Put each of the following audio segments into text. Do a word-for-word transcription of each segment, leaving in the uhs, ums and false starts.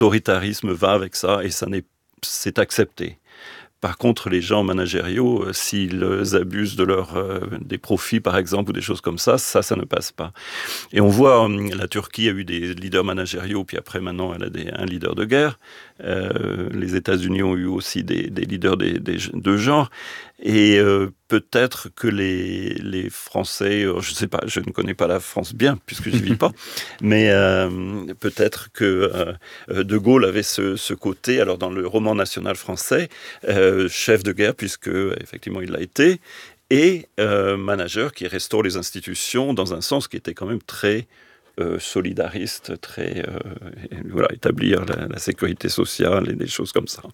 l'autoritarisme va avec ça et ça n'est, c'est accepté. Par contre, les gens managériaux, euh, s'ils abusent de leur, euh, des profits, par exemple, ou des choses comme ça, ça, ça ne passe pas. Et on voit, euh, la Turquie a eu des leaders managériaux, puis après, maintenant, elle a des, un leader de guerre. Euh, les États-Unis ont eu aussi des, des leaders des, des, de genre. Et euh, peut-être que les, les Français, euh, je ne sais pas, je ne connais pas la France bien, puisque je n'y vis pas, mais euh, peut-être que euh, De Gaulle avait ce, ce côté, alors dans le roman national français, euh, chef de guerre, puisque effectivement il l'a été, et euh, manager qui restaure les institutions dans un sens qui était quand même très euh, solidariste, très euh, voilà, établir la, la sécurité sociale et des choses comme ça.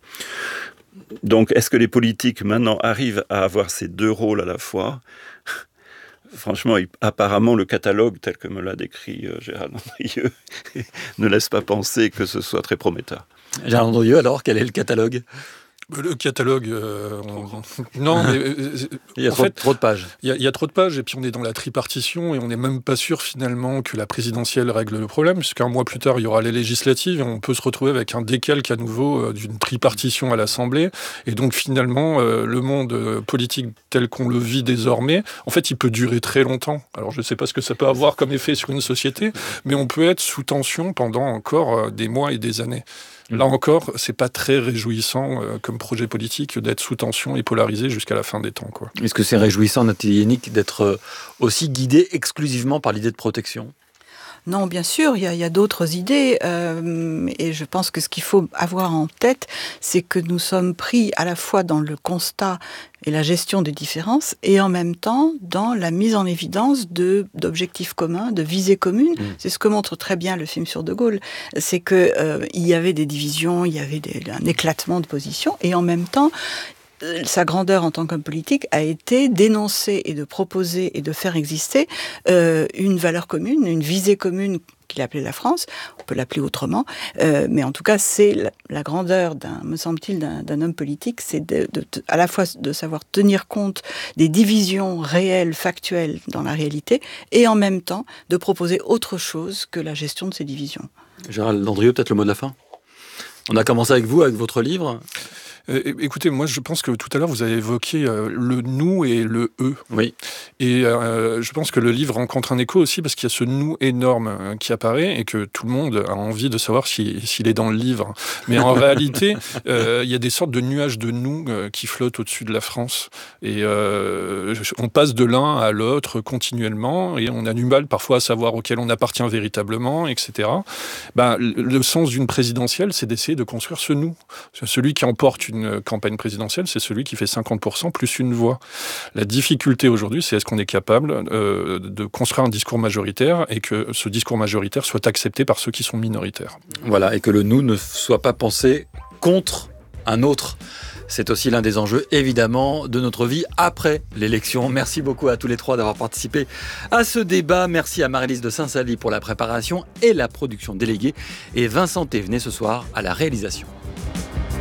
Donc, est-ce que les politiques maintenant arrivent à avoir ces deux rôles à la fois ? Franchement, il, apparemment, le catalogue tel que me l'a décrit euh, Gérald Andrieux ne laisse pas penser que ce soit très prometteur. Gérald Andrieux, alors, quel est le catalogue ? Le catalogue, euh, on... non, mais euh, il y a trop, fait, trop de pages. Il y, a, il y a trop de pages, et puis on est dans la tripartition, et on n'est même pas sûr finalement que la présidentielle règle le problème, puisqu'un mois plus tard, il y aura les législatives, et on peut se retrouver avec un décalque à nouveau euh, d'une tripartition à l'Assemblée, et donc finalement, euh, le monde euh, politique tel qu'on le vit désormais, en fait, il peut durer très longtemps. Alors, je ne sais pas ce que ça peut avoir comme effet sur une société, mais on peut être sous tension pendant encore euh, des mois et des années. Là encore, c'est pas très réjouissant euh, comme projet politique d'être sous tension et polarisé jusqu'à la fin des temps, quoi. Est-ce que c'est réjouissant, Nathalie Yannick, d'être euh, aussi guidé exclusivement par l'idée de protection ? Non, bien sûr, il y a, il y a d'autres idées euh, et je pense que ce qu'il faut avoir en tête, c'est que nous sommes pris à la fois dans le constat et la gestion des différences et en même temps dans la mise en évidence de, d'objectifs communs, de visées communes. Mmh. C'est ce que montre très bien le film sur De Gaulle. C'est qu'il euh, y avait des divisions, il y avait des, un éclatement de positions et en même temps, sa grandeur en tant qu'homme politique a été d'énoncer et de proposer et de faire exister euh, une valeur commune, une visée commune qu'il appelait la France, on peut l'appeler autrement, euh, mais en tout cas c'est la, la grandeur, d'un, me semble-t-il, d'un, d'un homme politique, c'est de, de, de, à la fois de savoir tenir compte des divisions réelles, factuelles dans la réalité, et en même temps de proposer autre chose que la gestion de ces divisions. Gérald Andrieux, peut-être le mot de la fin ? On a commencé avec vous, avec votre livre. Euh, écoutez, moi je pense que tout à l'heure vous avez évoqué euh, le nous et le eux. Oui. Et euh, je pense que le livre rencontre un écho aussi parce qu'il y a ce nous énorme euh, qui apparaît et que tout le monde a envie de savoir si, s'il est dans le livre. Mais en réalité, euh, il y a des sortes de nuages de nous euh, qui flottent au-dessus de la France. Et euh, on passe de l'un à l'autre continuellement et on a du mal parfois à savoir auquel on appartient véritablement, et cetera. Ben, le sens d'une présidentielle, c'est d'essayer de construire ce nous. Celui qui emporte une Une campagne présidentielle, c'est celui qui fait cinquante pour cent plus une voix. La difficulté aujourd'hui, c'est est-ce qu'on est capable euh, de construire un discours majoritaire et que ce discours majoritaire soit accepté par ceux qui sont minoritaires. Voilà, et que le nous ne soit pas pensé contre un autre. C'est aussi l'un des enjeux, évidemment, de notre vie après l'élection. Merci beaucoup à tous les trois d'avoir participé à ce débat. Merci à Marie-Lise de Saint-Sally pour la préparation et la production déléguée. Et Vincent Thévenet ce soir à la réalisation.